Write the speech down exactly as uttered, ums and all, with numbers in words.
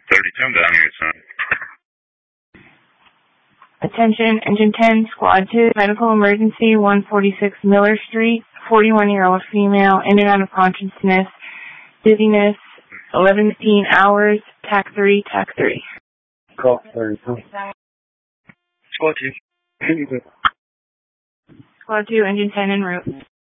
thirty-two, I'm down here, son. Attention, Engine ten, Squad two, medical emergency, one forty-six Miller Street, forty-one-year-old female, in and out of consciousness, dizziness, eleven fifteen hours, tac three, tac three. Call thirty-two. Squad two. Squad two, Engine ten en route.